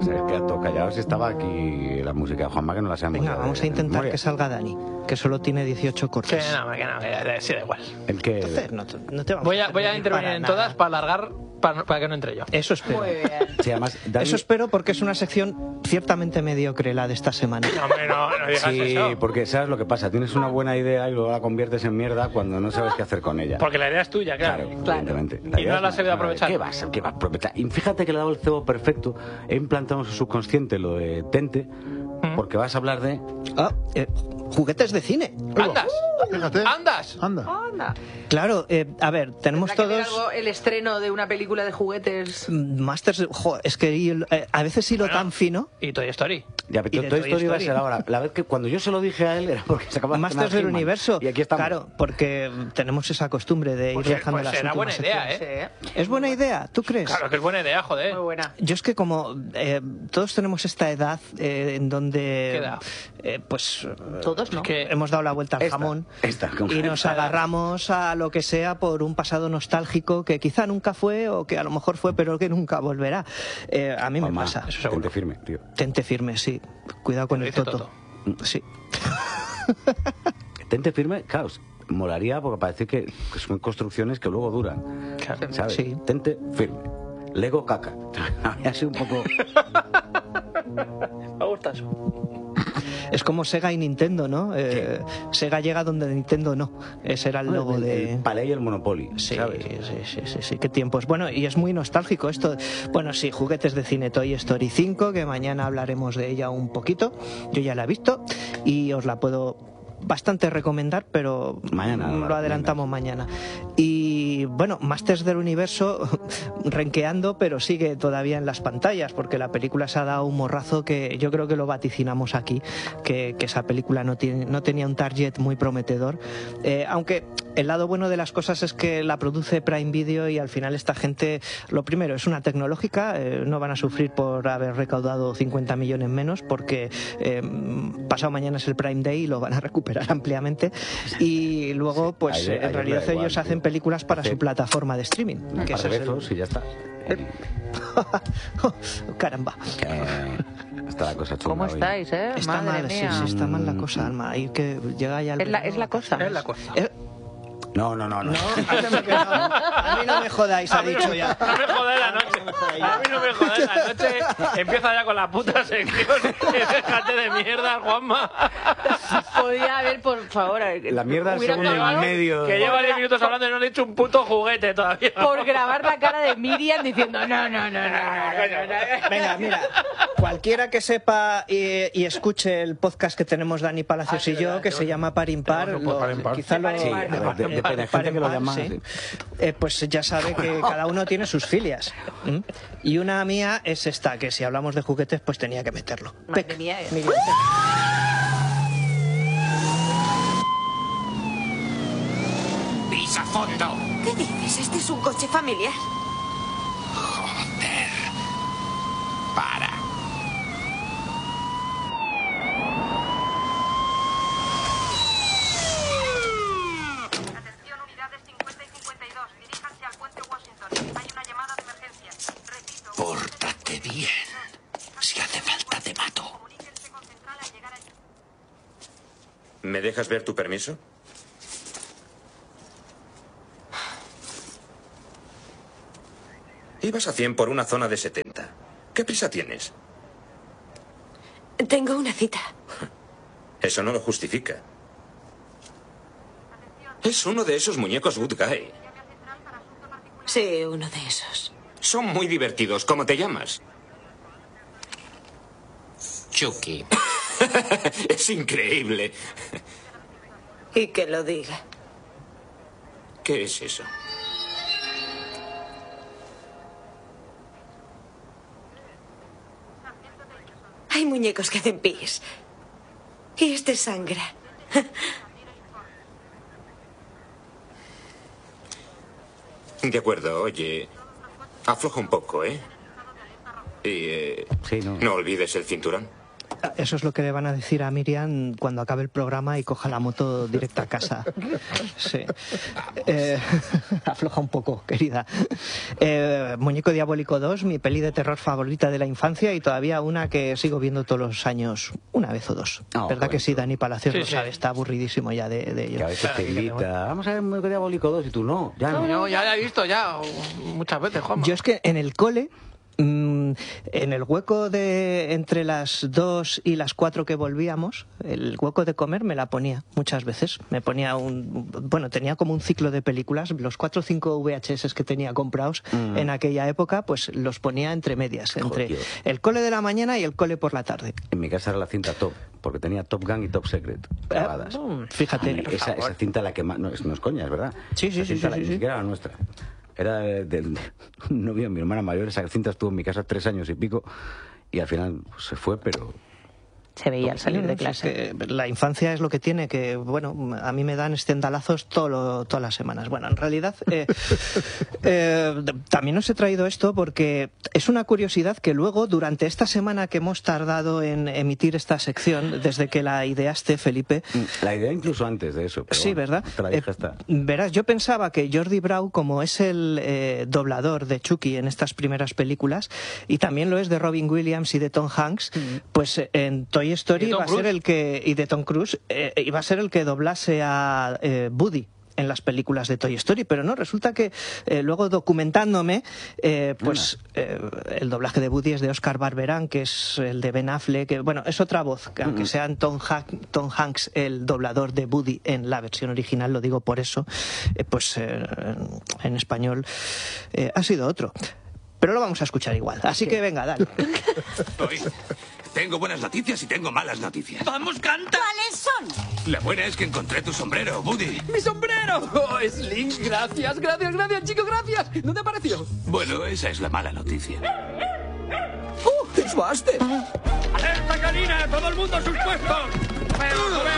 O sea, es que todo callados estaba aquí la música de Juanma, que no la sabemos. Venga, vamos a intentar que salga Dani, que solo tiene 18 cortes. Que no, que sí, da igual. El que... Entonces, no te vamos Voy a intervenir en todas para alargar, para que no entre yo. Eso espero. Muy bien. Sí, además, Dani... Eso espero porque es una sección ciertamente mediocre la de esta semana. No, hombre, no digas Sí, eso. porque sabes lo que pasa, tienes una buena idea y luego la conviertes en mierda cuando no sabes qué hacer con ella. Porque la idea es tuya, claro. Evidentemente. Y no la has sabido aprovechar. ¿Qué vas a aprovechar? Y fíjate que le he dado el cebo perfecto, he implantado en su subconsciente lo de Tente, porque vas a hablar de... Juguetes de cine. ¡Andas! Fíjate. ¡Andas! Anda. Claro, a ver, tenemos ¿Tendrá que ver todos... algo el estreno de una película de juguetes? Masters... es que a veces hilo tan fino... Y Toy Story. Ya, pero Y de Toy Toy Story va a Story. ser ahora. La vez que cuando yo se lo dije a él era porque se acababa de Masters estrenar del He-Man. Universo. Y aquí estamos. Claro, porque tenemos esa costumbre de ir Pues, dejando pues las era buena últimas idea, secciones. ¿eh? ¿Es buena idea? ¿Tú crees? Claro que es buena idea, joder. Muy buena. Yo es que como todos tenemos esta edad en donde... ¿Qué edad? Pues... Todos, ¿no? Que hemos dado la vuelta al Esta, jamón como- y nos agarramos a lo que sea por un pasado nostálgico que quizá nunca fue o que a lo mejor fue pero que nunca volverá. A mí me Juanma, pasa. Eso seguro. Tente firme, tío. Tente firme, sí. Cuidado con Lo el dice toto. Sí. Tente firme, claro, molaría porque parece que son construcciones que luego duran. Claro. ¿Sabes? Sí. Tente firme. Lego caca. Había sido un poco... Me gusta eso. Es como Sega y Nintendo, ¿no? Sega llega donde Nintendo no. Ese era el logo de... El Palais y el Monopoly, Sí, ¿sabes? sí, qué tiempos. Bueno, y es muy nostálgico esto. Bueno, sí, juguetes de cine Toy Story 5, que mañana hablaremos de ella un poquito. Yo ya la he visto y os la puedo bastante recomendar, pero Mañana, lo adelantamos mañana. Y bueno, Masters del Universo renqueando, pero sigue todavía en las pantallas, porque la película se ha dado un morrazo que yo creo que lo vaticinamos aquí, que esa película no tenía un target muy prometedor. Aunque el lado bueno de las cosas es que la produce Prime Video y al final esta gente, lo primero, es una tecnológica, no van a sufrir por haber recaudado 50 millones menos, porque pasado mañana es el Prime Day y lo van a recuperar ampliamente. Y luego, pues Ayer en realidad da igual, ellos tío. hacen películas para Hace su plataforma de streaming. Un Que par ese de es el- besos y ya está. Caramba. Está la cosa chunga ¿Cómo hoy. estáis, eh? Está Madre mal, sí, mía. sí, está mal la cosa, Alma. Ahí que llega ya el Es la verano. cosa. Es la cosa. No. No, a mí no me jodáis, ha dicho ya. No me jodáis la noche. A mí no me jodáis la noche. Empieza ya con la puta sección. Déjate de mierda, Juanma. Podría haber, por favor... La mierda al hubiera segundo y acabado medio. Que lleva 10 minutos hablando y no le he dicho un puto juguete todavía. Por grabar la cara de Miriam diciendo no. Venga, mira, cualquiera que sepa y escuche el podcast que tenemos Dani Palacios y yo, que se llama Par Impar, Tenemos un Par Impar. quizá lo... Sí, a ver, depende, hay Par gente que lo Impar, llama... sí. sí. Pues ya sabe que cada uno tiene sus filias. Y una mía es esta, que si hablamos de juguetes, pues tenía que meterlo. Madre mía. Miriam. ¡Pisa fondo! ¿Qué dices? Este es un coche familiar. Joder. Para. Atención, unidades 50 y 52. Diríjanse al puente Washington. Hay una llamada de emergencia. Repito. Pórtate bien. Si hace falta, te mato. Comuníquense con central al llegar allí. ¿Me dejas ver tu permiso? Ibas a 100 por una zona de 70. ¿Qué prisa tienes? Tengo una cita. Eso no lo justifica. Es uno de esos muñecos Good Guy. Sí, uno de esos. Son muy divertidos. ¿Cómo te llamas? Chucky. Es increíble. Y que lo diga. ¿Qué es eso? Hay muñecos que hacen pis. Y este sangra. De acuerdo, oye. Afloja un poco, ¿eh? Y Sí, no. no olvides el cinturón. Eso es lo que le van a decir a Miriam cuando acabe el programa y coja la moto directa a casa. Sí. Afloja un poco, querida. Muñeco Diabólico 2, mi peli de terror favorita de la infancia y todavía una que sigo viendo todos los años, una vez o dos. ¿Verdad que sí, Dani Palacios lo sabe? Está aburridísimo ya de ello. Que a veces te invita, vamos a ver Muñeco Diabólico 2 y tú no. No, ya la he visto ya muchas veces, Juanma. Yo es que en el cole... en el hueco de entre las 2 y las 4 que volvíamos, el hueco de comer me la ponía muchas veces. Me ponía tenía como un ciclo de películas, los 4 o 5 VHS que tenía comprados en aquella época, pues los ponía entre medias, entre el cole de la mañana y el cole por la tarde. En mi casa era la cinta Top, porque tenía Top Gun y Top Secret grabadas. Fíjate. Esa cinta la que más... No es coña, es verdad. Sí. Ni siquiera la nuestra. Era de un novio de mi hermana mayor. Esa cinta estuvo en mi casa 3 años y pico y al final pues, se fue, pero... Se veía al salir de clase. Es que la infancia es lo que tiene, que bueno, a mí me dan estendalazos todas las semanas. Bueno, en realidad también os he traído esto porque es una curiosidad que luego, durante esta semana que hemos tardado en emitir esta sección, desde que la ideaste, Felipe... La idea incluso antes de eso. Pero sí, bueno, ¿verdad? Te la dije hasta... Verás, yo pensaba que Jordi Brau, como es el doblador de Chucky en estas primeras películas, y también lo es de Robin Williams y de Tom Hanks, pues en Toy Story va a ser el que, y de Tom Cruise, iba a ser el que doblase a Woody en las películas de Toy Story, pero no, resulta que luego documentándome, el doblaje de Woody es de Oscar Barberán, que es el de Ben Affleck, que bueno, es otra voz, que aunque sea Tom Hanks el doblador de Woody en la versión original, lo digo por eso, en español ha sido otro. Pero lo vamos a escuchar igual, así que venga, dale. Tengo buenas noticias y tengo malas noticias. ¡Vamos, canta! ¿Cuáles son? La buena es que encontré tu sombrero, Woody. ¡Mi sombrero! ¡Oh, Slim! Gracias, chico, gracias. ¿Dónde apareció? Bueno, esa es la mala noticia. ¡Es Buster! ¡Alerta canina! ¡Todo el mundo a sus puestos!